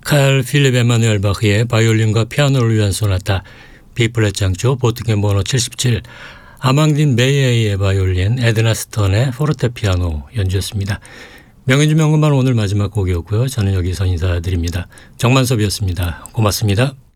칼 필립 에마누엘 바흐의 바이올린과 피아노를 위한 소나타 B플랫 장조 보통의 번호 77, 아망딘 메이에의 바이올린, 에드나 스턴의 포르테피아노 연주였습니다. 명연주 명금반 오늘 마지막 곡이었고요. 저는 여기서 인사드립니다. 정만섭이었습니다. 고맙습니다.